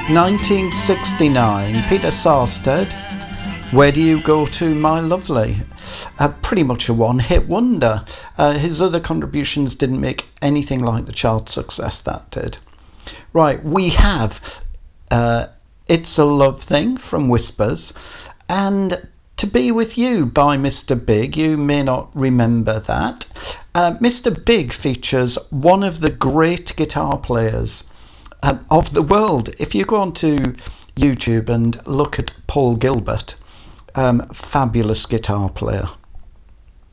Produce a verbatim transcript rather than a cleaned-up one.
nineteen sixty-nine, Peter Sarsted, Where Do You Go To, My Lovely? Uh, pretty much a one-hit wonder. Uh, his other contributions didn't make anything like the chart success that did. Right, we have uh, It's a Love Thing from Whispers, and To Be With You by Mister Big. You may not remember that. Uh, Mister Big features one of the great guitar players uh, of the world. If you go onto YouTube and look at Paul Gilbert, um, fabulous guitar player.